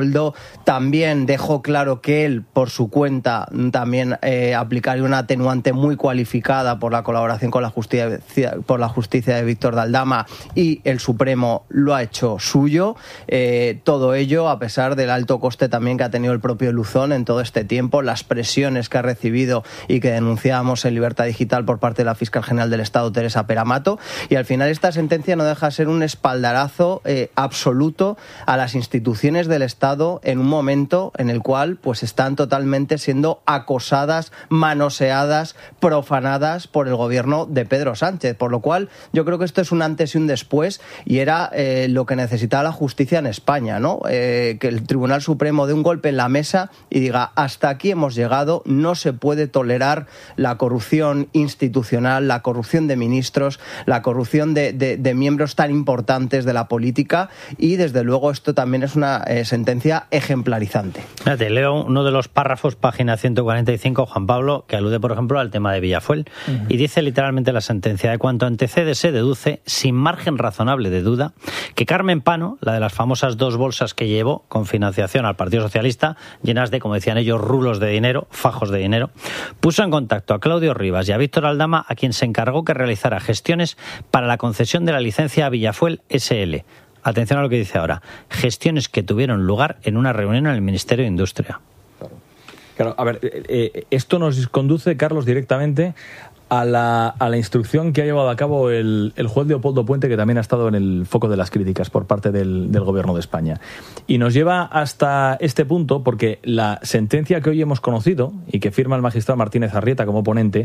También dejó claro que él, por su cuenta, también aplicaría una atenuante muy cualificada por la colaboración con la justicia de Víctor de Aldama, y el Supremo lo ha hecho suyo. Todo ello a pesar del alto coste también que ha tenido el propio Luzón en todo este tiempo, las presiones que ha recibido y que denunciábamos en Libertad Digital por parte de la fiscal general del Estado, Teresa Peramato. Y al final esta sentencia no deja de ser un espaldarazo absoluto a las instituciones del Estado en un momento en el cual pues están totalmente siendo acosadas, manoseadas, profanadas por el gobierno de Pedro Sánchez, por lo cual yo creo que esto es un antes y un después, y era lo que necesitaba la justicia en España, ¿no? Que el Tribunal Supremo dé un golpe en la mesa y diga: hasta aquí hemos llegado, no se puede tolerar la corrupción institucional, la corrupción de ministros, la corrupción de miembros tan importantes de la política, y desde luego esto también es una sentencia ejemplarizante. Fíjate, leo uno de los párrafos, página 145, Juan Pablo, que alude, por ejemplo, al tema de Villafuel, y dice literalmente la sentencia: de cuanto antecede se deduce, sin margen razonable de duda, que Carmen Pano, la de las famosas 2 bolsas que llevó con financiación al Partido Socialista, llenas de, como decían ellos, rulos de dinero, fajos de dinero, puso en contacto a Claudio Rivas y a Víctor Aldama, a quien se encargó que realizara gestiones para la concesión de la licencia a Villafuel S.L. Atención a lo que dice ahora: gestiones que tuvieron lugar en una reunión en el Ministerio de Industria. Claro, a ver, esto nos conduce, Carlos, directamente a la instrucción que ha llevado a cabo el juez Leopoldo Puente, que también ha estado en el foco de las críticas por parte del Gobierno de España. Y nos lleva hasta este punto porque la sentencia que hoy hemos conocido y que firma el magistrado Martínez Arrieta como ponente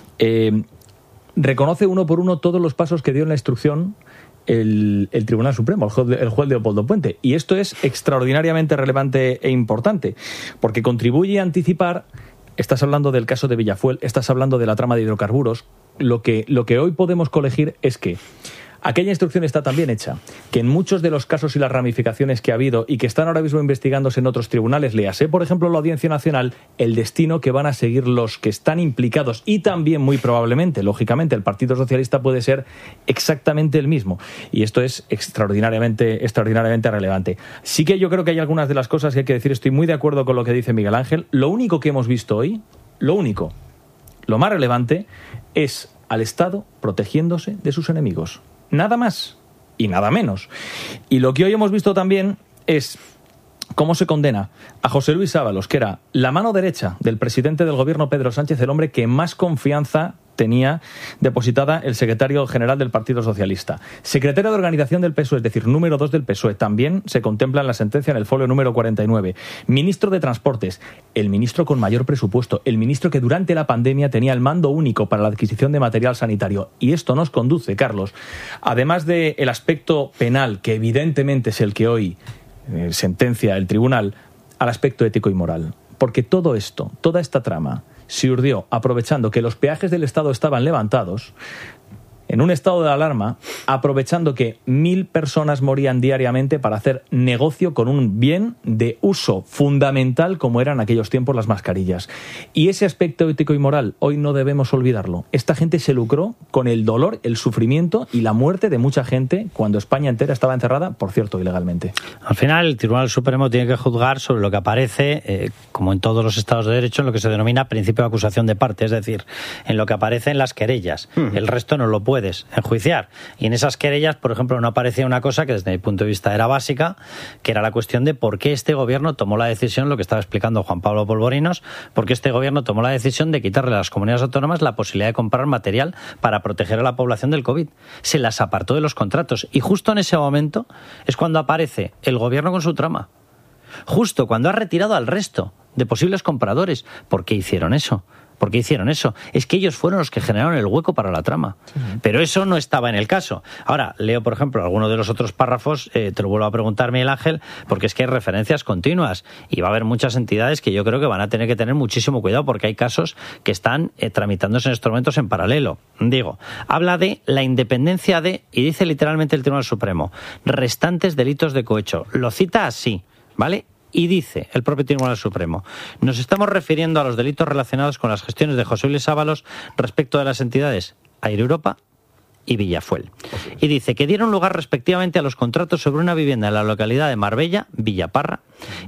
reconoce uno por uno todos los pasos que dio en la instrucción el Tribunal Supremo, el juez Leopoldo Puente. Y esto es extraordinariamente relevante e importante, porque contribuye a anticipar. Estás hablando del caso de Villafuel, estás hablando de la trama de hidrocarburos. Lo que hoy podemos colegir es que aquella instrucción está tan bien hecha que en muchos de los casos y las ramificaciones que ha habido y que están ahora mismo investigándose en otros tribunales, léase, por ejemplo, la Audiencia Nacional, el destino que van a seguir los que están implicados, y también muy probablemente, lógicamente, el Partido Socialista puede ser exactamente el mismo. Y esto es extraordinariamente relevante. Sí que yo creo que hay algunas de las cosas que hay que decir. Estoy muy de acuerdo con lo que dice Miguel Ángel. Lo único que hemos visto hoy, lo más relevante, es al Estado protegiéndose de sus enemigos. Nada más y nada menos. Y lo que hoy hemos visto también es cómo se condena a José Luis Ábalos, que era la mano derecha del presidente del gobierno Pedro Sánchez, el hombre que más confianza tenía depositada el secretario general del Partido Socialista. Secretario de Organización del PSOE, es decir, número 2 del PSOE, también se contempla en la sentencia en el folio número 49. Ministro de Transportes, el ministro con mayor presupuesto, el ministro que durante la pandemia tenía el mando único para la adquisición de material sanitario. Y esto nos conduce, Carlos, además del aspecto penal, que evidentemente es el que hoy sentencia el tribunal, al aspecto ético y moral. Porque todo esto, toda esta trama, se urdió aprovechando que los peajes del Estado estaban levantados, en un estado de alarma, aprovechando que 1.000 personas morían diariamente para hacer negocio con un bien de uso fundamental como eran en aquellos tiempos las mascarillas. Y ese aspecto ético y moral hoy no debemos olvidarlo. Esta gente se lucró con el dolor, el sufrimiento y la muerte de mucha gente cuando España entera estaba encerrada, por cierto, ilegalmente. Al final, el Tribunal Supremo tiene que juzgar sobre lo que aparece, como en todos los estados de derecho, en lo que se denomina principio de acusación de parte, es decir, en lo que aparece en las querellas. El resto no lo puedes enjuiciar. Y en esas querellas, por ejemplo, no aparecía una cosa que desde mi punto de vista era básica, que era la cuestión de por qué este gobierno tomó la decisión, lo que estaba explicando Juan Pablo Polvorinos, por qué este gobierno tomó la decisión de quitarle a las comunidades autónomas la posibilidad de comprar material para proteger a la población del COVID. Se las apartó de los contratos. Y justo en ese momento es cuando aparece el gobierno con su trama. Justo cuando ha retirado al resto de posibles compradores. ¿Por qué hicieron eso? ¿Por qué hicieron eso? Es que ellos fueron los que generaron el hueco para la trama. Sí. Pero eso no estaba en el caso. Ahora, leo, por ejemplo, alguno de los otros párrafos, te lo vuelvo a preguntar, Miguel Ángel, porque es que hay referencias continuas y va a haber muchas entidades que yo creo que van a tener que tener muchísimo cuidado porque hay casos que están tramitándose en estos momentos en paralelo. Digo, habla de la independencia de, y dice literalmente el Tribunal Supremo, restantes delitos de cohecho. Lo cita así, ¿vale? Y dice el propio Tribunal Supremo: nos estamos refiriendo a los delitos relacionados con las gestiones de José Luis Ábalos respecto de las entidades Air Europa y Villafuel. Y dice que dieron lugar respectivamente a los contratos sobre una vivienda en la localidad de Marbella, Villaparra,